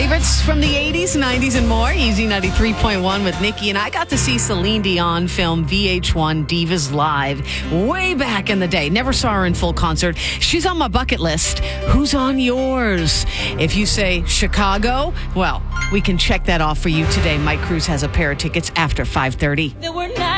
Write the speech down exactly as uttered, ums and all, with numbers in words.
Favorites from the eighties, nineties, and more. Easy ninety-three point one with Nikki. And I got to see Celine Dion film V H one Divas Live way back in the day. Never saw her in full concert. She's on my bucket list. Who's on yours? If you say Chicago, well, we can check that off for you today. Mike Cruz has a pair of tickets after five thirty. There were